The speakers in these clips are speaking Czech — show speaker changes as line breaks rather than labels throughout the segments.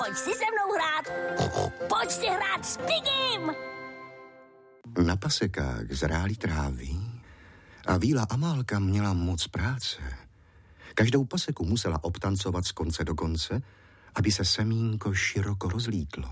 Pojď si se mnou hrát. Pojď si hrát s Pigim.
Na pasekách zrály trávy a Víla Amálka měla moc práce. Každou paseku musela obtancovat z konce do konce, aby se semínko široko rozlítlo.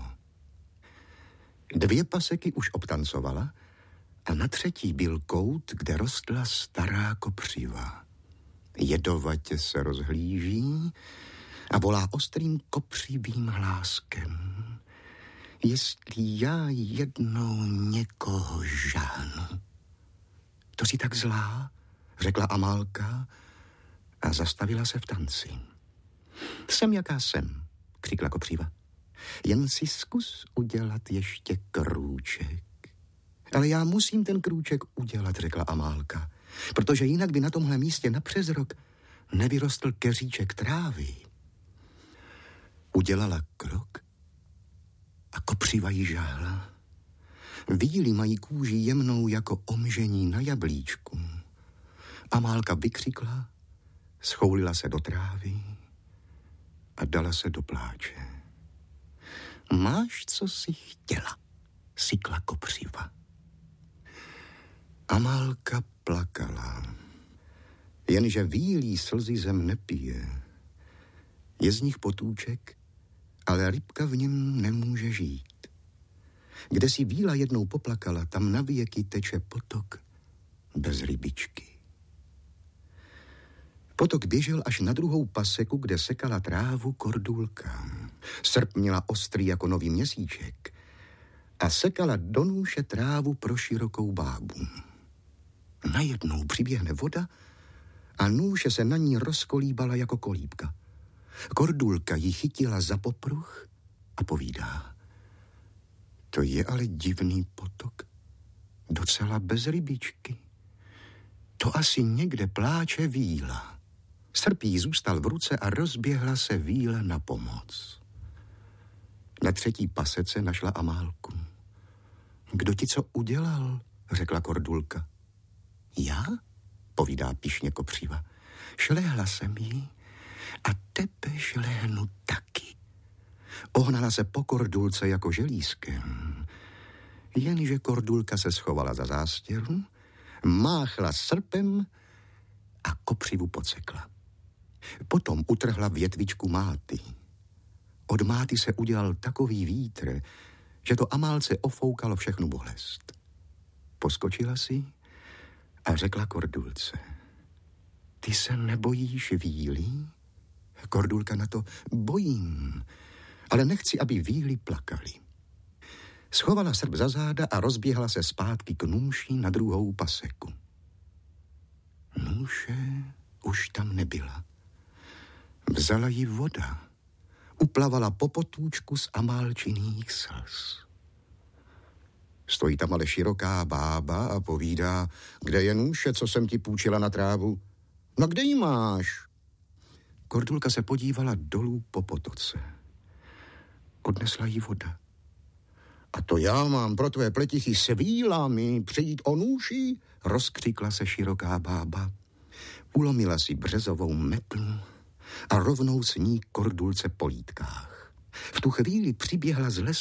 2 paseky už obtancovala a na 3. byl kout, kde rostla stará kopřiva. Jedovatě se rozhlíží a volá ostrým kopřivým hláskem. Jestli já jednou někoho žáhnu. To jsi tak zlá, řekla Amálka a zastavila se v tanci. Jsem jaká jsem, křikla kopřiva. Jen si zkus udělat ještě krůček. Ale já musím ten krůček udělat, řekla Amálka, protože jinak by na tomhle místě napřes rok nevyrostl keříček trávy. Udělala krok a kopřiva jí žáhla. Víly mají kůži jemnou jako omžení na jablíčku. Amálka vykřikla, schoulila se do trávy a dala se do pláče. Máš, co jsi chtěla, sykla kopřiva. Amálka plakala. Jenže vílí slzy zem nepije. Je z nich potůček, ale rybka v něm nemůže žít. Kde si víla jednou poplakala, tam na věky teče potok bez rybičky. Potok běžel až na 2. paseku, kde sekala trávu kordulka. Srp měla ostrý jako nový měsíček a sekala do nůše trávu pro širokou bábu. Najednou přiběhne voda a nůše se na ní rozkolíbala jako kolíbka. Kordulka ji chytila za popruh a povídá. To je ale divný potok, docela bez rybičky. To asi někde pláče víla. Srp jí zůstal v ruce a rozběhla se víla na pomoc. Na 3. pasece našla Amálku. Kdo ti co udělal, řekla kordulka. Já, povídá pyšně kopřiva. Šlehla jsem jí a tebe šlehnu taky. Ohnala se po kordulce jako želízkem. Jenže kordulka se schovala za zástěru, máchla srpem a kopřivu podsekla. Potom utrhla větvičku máty. Od máty se udělal takový vítr, že to Amálce ofoukalo všechnu bolest. Poskočila si a řekla kordulce. Ty se nebojíš víly? Kordulka na to, bojím, ale nechci, aby víly plakaly. Schovala srp za záda a rozběhla se zpátky k nůši na 2. paseku. Nůše už tam nebyla. Vzala ji voda. Uplavala po potůčku z Amálčiných slz. Stojí tam ale široká bába a povídá, kde je nůše, co jsem ti půjčila na trávu? No kde ji máš? Kordulka se podívala dolů po potoce. Odnesla jí voda. A to já mám pro tvé pletichy s vílami přijít o nůši? Rozkřikla se široká bába. Ulomila si březovou metlu a rovnou s ní kordulce po lítkách. V tu chvíli přiběhla z lesa